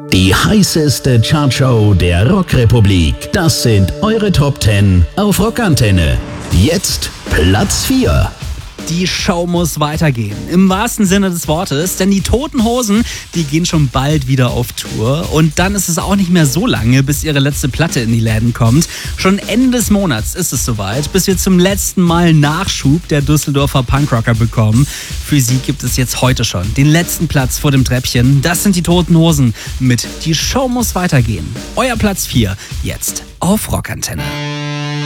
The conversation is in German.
Die heißeste Chartshow der Rockrepublik. Das sind eure Top 10 auf Rockantenne. Jetzt Platz 4. Die Show muss weitergehen, im wahrsten Sinne des Wortes, denn die Toten Hosen, die gehen schon bald wieder auf Tour und dann ist es auch nicht mehr so lange, bis ihre letzte Platte in die Läden kommt. Schon Ende des Monats ist es soweit, bis wir zum letzten Mal Nachschub der Düsseldorfer Punkrocker bekommen. Für sie gibt es jetzt heute schon den letzten Platz vor dem Treppchen. Das sind die Toten Hosen mit Die Show muss weitergehen. Euer Platz 4, jetzt auf Rockantenne.